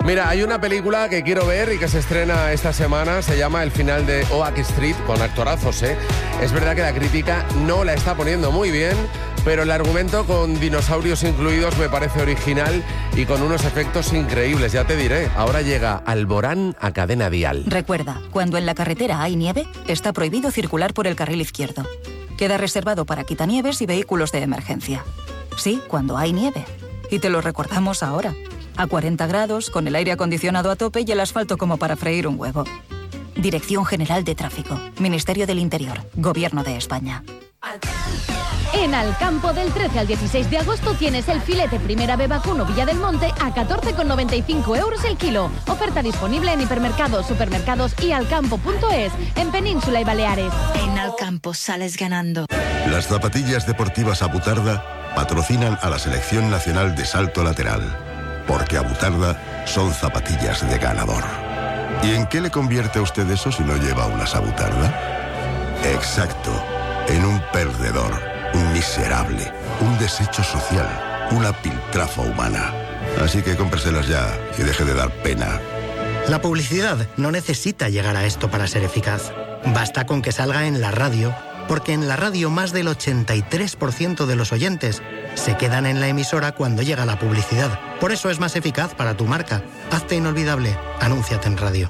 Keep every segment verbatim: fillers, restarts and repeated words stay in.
Mira, hay una película que quiero ver y que se estrena esta semana, se llama El final de Oak Street, con actorazos, ¿eh? Es verdad que la crítica no la está poniendo muy bien, pero el argumento con dinosaurios incluidos me parece original y con unos efectos increíbles, ya te diré. Ahora llega Alborán a Cadena Dial. Recuerda, cuando en la carretera hay nieve, está prohibido circular por el carril izquierdo. Queda reservado para quitanieves y vehículos de emergencia. Sí, cuando hay nieve. Y te lo recordamos ahora. A cuarenta grados, con el aire acondicionado a tope y el asfalto como para freír un huevo. Dirección General de Tráfico. Ministerio del Interior. Gobierno de España. En Alcampo, del trece al dieciséis de agosto, tienes el filete Primera B Vacuno Villa del Monte a catorce con noventa y cinco euros el kilo. Oferta disponible en hipermercados, supermercados y alcampo punto es, en Península y Baleares. En Alcampo sales ganando. Las zapatillas deportivas Abutarda patrocinan a la Selección Nacional de Salto Lateral, porque Abutarda son zapatillas de ganador. ¿Y en qué le convierte a usted eso si no lleva unas Abutarda? Exacto, en un perdedor, un miserable, un desecho social, una piltrafa humana. Así que cómpreselas ya y deje de dar pena. La publicidad no necesita llegar a esto para ser eficaz. Basta con que salga en la radio, porque en la radio más del ochenta y tres por ciento de los oyentes se quedan en la emisora cuando llega la publicidad. Por eso es más eficaz para tu marca. Hazte inolvidable. Anúnciate en radio.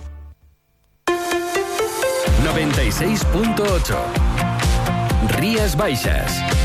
noventa y seis punto ocho. Rías Baixas.